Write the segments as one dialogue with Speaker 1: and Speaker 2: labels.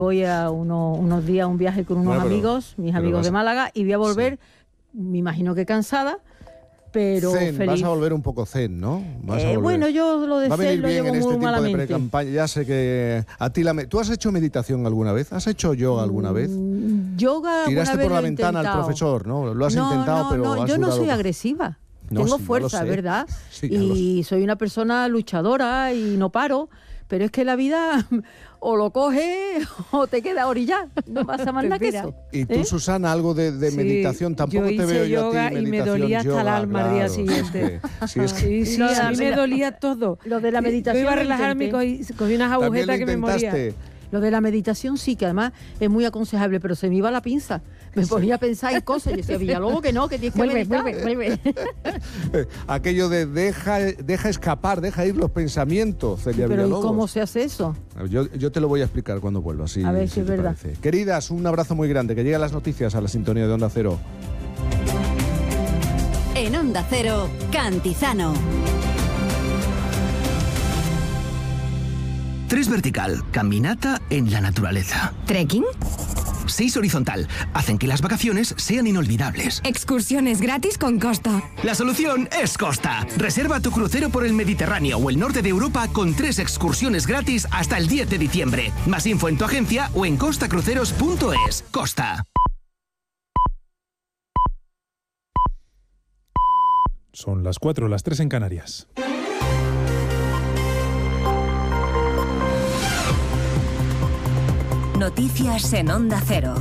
Speaker 1: Voy a unos días a un viaje con unos amigos, mis amigos de Málaga, y voy a volver, me imagino que cansada, pero
Speaker 2: zen,
Speaker 1: feliz.
Speaker 2: Vas a volver un poco zen, ¿no?
Speaker 1: Bueno, yo lo de zen lo llevo muy malamente.
Speaker 2: Ya sé que a ti ¿Tú has hecho meditación alguna vez? ¿Has hecho yoga alguna vez?
Speaker 1: Yoga
Speaker 2: Tiraste por la ventana
Speaker 1: al
Speaker 2: profesor, ¿no? Lo has intentado, pero
Speaker 1: no, yo no soy agresiva. Tengo fuerza, ¿verdad?
Speaker 2: Sí,
Speaker 1: y soy una persona luchadora y no paro, pero es que la vida o lo coges o te queda orillada, no pasa más nada que eso.
Speaker 2: Y tú, Susana, algo de meditación, tampoco te veo yo a ti.
Speaker 3: Y me dolía hasta el alma al día siguiente. Sí, a mí me dolía todo.
Speaker 1: Lo de la meditación.
Speaker 3: Yo iba a relajarme y cogí unas agujetas que me moría.
Speaker 1: Lo de la meditación sí, que además es muy aconsejable, pero se me iba la pinza. Me ponía a pensar en cosas y decía, Villalobos, que no, que tienes que meditar. Vuelve.
Speaker 2: Aquello de deja escapar, deja ir los pensamientos, Celia Villalobos.
Speaker 1: ¿Pero cómo se hace eso?
Speaker 2: Yo te lo voy a explicar cuando vuelva,
Speaker 1: a ver si es verdad.
Speaker 2: Parece. Queridas, un abrazo muy grande, que lleguen las noticias a la sintonía de Onda Cero.
Speaker 4: En Onda Cero, Cantizano.
Speaker 5: 3 vertical, caminata en la naturaleza.
Speaker 6: ¿Trekking?
Speaker 5: 6 horizontal, hacen que las vacaciones sean inolvidables.
Speaker 6: Excursiones gratis con Costa.
Speaker 5: La solución es Costa. Reserva tu crucero por el Mediterráneo o el norte de Europa con 3 excursiones gratis hasta el 10 de diciembre. Más info en tu agencia o en costacruceros.es. Costa.
Speaker 7: Son las 4, las 3 en Canarias.
Speaker 4: Noticias en Onda Cero.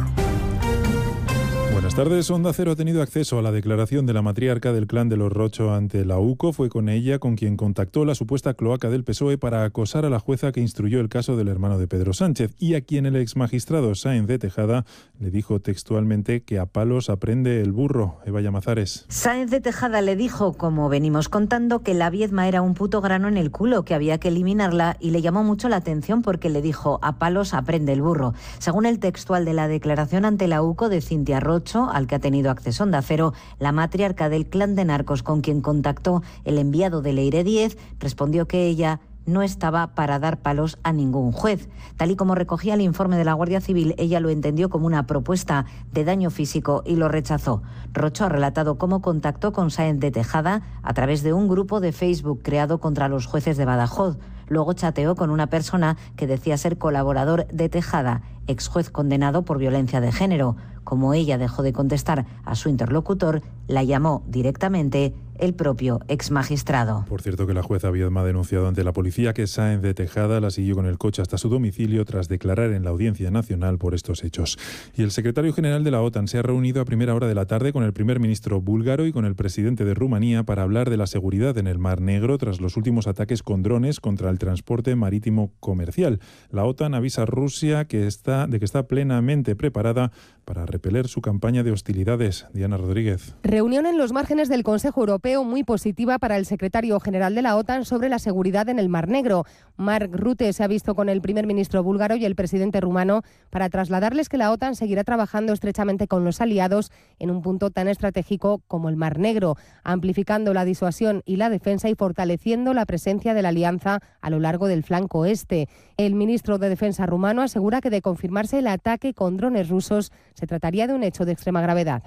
Speaker 7: Buenas tardes. Onda Cero ha tenido acceso a la declaración de la matriarca del clan de los Rocho ante la UCO. Fue con ella con quien contactó la supuesta cloaca del PSOE para acosar a la jueza que instruyó el caso del hermano de Pedro Sánchez y a quien el exmagistrado Sáenz de Tejada le dijo textualmente que a palos aprende el burro. Eva Llamazares.
Speaker 8: Sáenz de Tejada le dijo, como venimos contando, que la Viedma era un puto grano en el culo, que había que eliminarla, y le llamó mucho la atención porque le dijo a palos aprende el burro. Según el textual de la declaración ante la UCO de Cintia Rocho, al que ha tenido acceso Onda Cero, la matriarca del clan de narcos con quien contactó el enviado de Leire Díez respondió que ella no estaba para dar palos a ningún juez. Tal y como recogía el informe de la Guardia Civil, ella lo entendió como una propuesta de daño físico y lo rechazó. Rocho ha relatado cómo contactó con Sáenz de Tejada a través de un grupo de Facebook creado contra los jueces de Badajoz. Luego chateó con una persona que decía ser colaborador de Tejada, ex juez condenado por violencia de género. Como ella dejó de contestar a su interlocutor, la llamó directamente el propio exmagistrado.
Speaker 7: Por cierto, que la jueza Viedma ha denunciado ante la policía que Sáenz de Tejada la siguió con el coche hasta su domicilio tras declarar en la Audiencia Nacional por estos hechos. Y el secretario general de la OTAN se ha reunido a primera hora de la tarde con el primer ministro búlgaro y con el presidente de Rumanía para hablar de la seguridad en el Mar Negro tras los últimos ataques con drones contra el transporte marítimo comercial. La OTAN avisa a Rusia de que está plenamente preparada para repeler su campaña de hostilidades. Diana Rodríguez.
Speaker 9: Reunión en los márgenes del Consejo Europeo muy positiva para el secretario general de la OTAN sobre la seguridad en el Mar Negro. Mark Rutte se ha visto con el primer ministro búlgaro y el presidente rumano para trasladarles que la OTAN seguirá trabajando estrechamente con los aliados en un punto tan estratégico como el Mar Negro, amplificando la disuasión y la defensa y fortaleciendo la presencia de la alianza a lo largo del flanco este. El ministro de Defensa rumano asegura que de confirmarse el ataque con drones rusos se trataría de un hecho de extrema gravedad.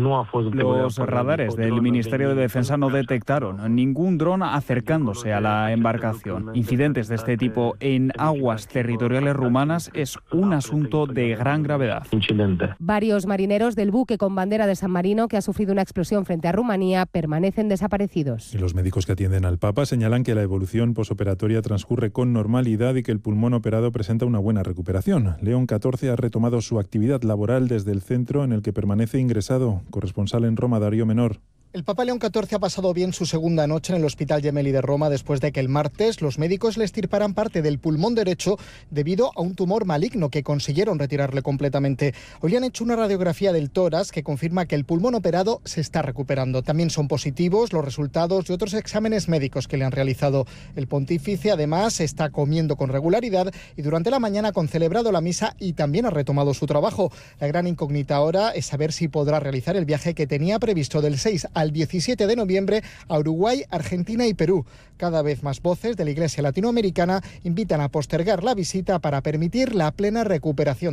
Speaker 10: Los radares del Ministerio de Defensa no detectaron ningún dron acercándose a la embarcación. Incidentes de este tipo en aguas territoriales rumanas es un asunto de gran gravedad.
Speaker 9: Varios marineros del buque con bandera de San Marino que ha sufrido una explosión frente a Rumanía permanecen desaparecidos.
Speaker 7: Y los médicos que atienden al Papa señalan que la evolución posoperatoria transcurre con normalidad y que el pulmón operado presenta una buena recuperación. León XIV ha retomado su actividad laboral desde el centro en el que permanece ingresado. Corresponsal en Roma, Darío Menor.
Speaker 11: El Papa León XIV ha pasado bien su segunda noche en el Hospital Gemelli de Roma después de que el martes los médicos le extirparan parte del pulmón derecho debido a un tumor maligno que consiguieron retirarle completamente. Hoy le han hecho una radiografía del tórax que confirma que el pulmón operado se está recuperando. También son positivos los resultados de otros exámenes médicos que le han realizado. El pontífice además está comiendo con regularidad y durante la mañana ha concelebrado la misa y también ha retomado su trabajo. La gran incógnita ahora es saber si podrá realizar el viaje que tenía previsto del 6 al al 17 de noviembre a Uruguay, Argentina y Perú. Cada vez más voces de la Iglesia latinoamericana invitan a postergar la visita para permitir la plena recuperación